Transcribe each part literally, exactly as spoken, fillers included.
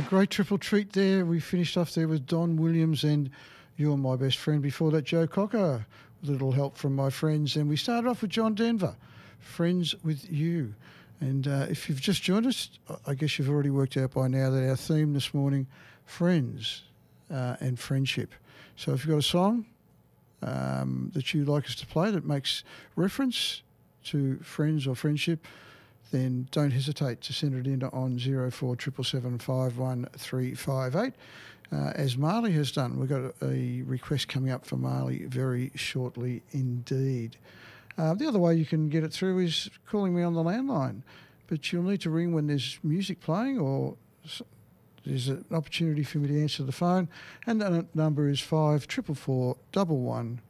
great triple treat there. We finished off there with Don Williams and You're My Best Friend. Before that, Joe Cocker, with a little help from my friends. And we started off with John Denver, Friends with You. And uh, if you've just joined us, I guess you've already worked out by now that our theme this morning, friends uh, and friendship. So if you've got a song um, that you'd like us to play that makes reference to friends or friendship, then don't hesitate to send it in on zero four seven seven five one three five eight. Uh, as Marley has done. We've got a request coming up for Marley very shortly indeed. Uh, the other way you can get it through is calling me on the landline, but you'll need to ring when there's music playing or there's an opportunity for me to answer the phone, and that number is five four four four one one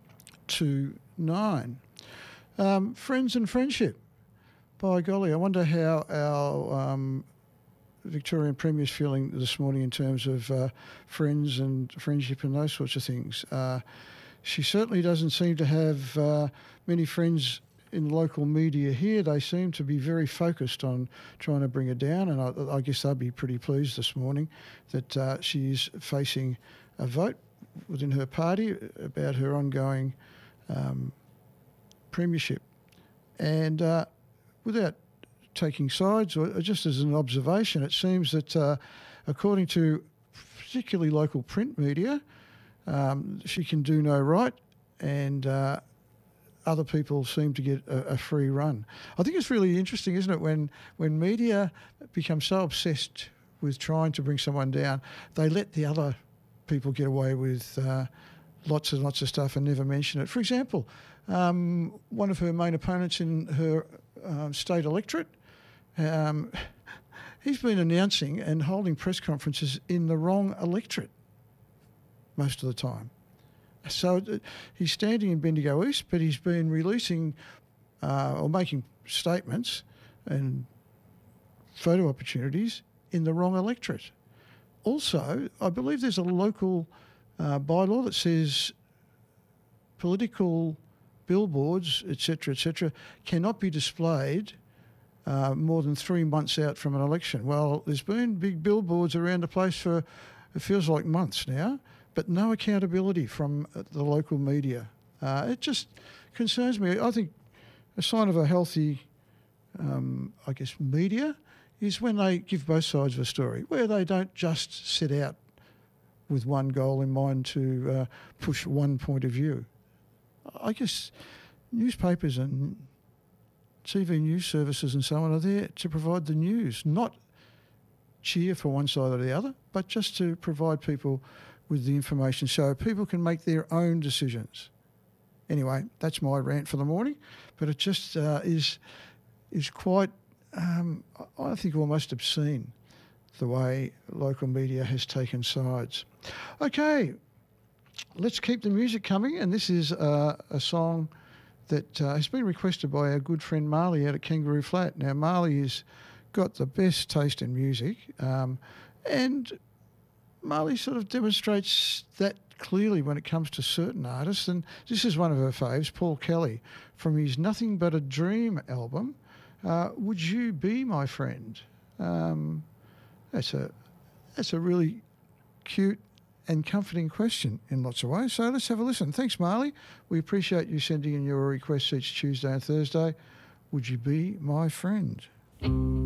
two nine. Um, friends and friendship. By golly, I wonder how our um, Victorian Premier's feeling this morning in terms of uh, friends and friendship and those sorts of things. Uh, she certainly doesn't seem to have uh, many friends in local media here. They seem to be very focused on trying to bring her down, and I, I guess they'll be pretty pleased this morning that uh, she is facing a vote within her party about her ongoing um, premiership. And uh, without taking sides, or just as an observation, it seems that uh, according to particularly local print media, um, she can do no right, and uh, other people seem to get a, a free run. I think it's really interesting, isn't it, when when media become so obsessed with trying to bring someone down, they let the other people get away with uh, lots and lots of stuff and never mention it. For example, um, one of her main opponents in her uh, state electorate, Um, he's been announcing and holding press conferences in the wrong electorate most of the time. So uh, he's standing in Bendigo East, but he's been releasing uh, or making statements and photo opportunities in the wrong electorate. Also, I believe there's a local uh, bylaw that says political billboards, et cetera, et cetera, cannot be displayed Uh, more than three months out from an election. Well, there's been big billboards around the place for, it feels like months now, but no accountability from the local media. Uh, it just concerns me. I think a sign of a healthy, um, I guess, media is when they give both sides of a story, where they don't just set out with one goal in mind to uh, push one point of view. I guess newspapers and T V news services and so on are there to provide the news, not cheer for one side or the other, but just to provide people with the information so people can make their own decisions. Anyway, that's my rant for the morning, but it just uh, is is quite, um, I think, almost obscene the way local media has taken sides. Okay, let's keep the music coming, and this is uh, a song that uh, has been requested by our good friend Marley out at Kangaroo Flat. Now, Marley has got the best taste in music, um, and Marley sort of demonstrates that clearly when it comes to certain artists, and this is one of her faves, Paul Kelly, from his Nothing But a Dream album, uh, Would You Be My Friend? Um, that's a that's a really cute and comforting question in lots of ways. So let's have a listen. Thanks, Marley. We appreciate you sending in your requests each Tuesday and Thursday. Would you be my friend?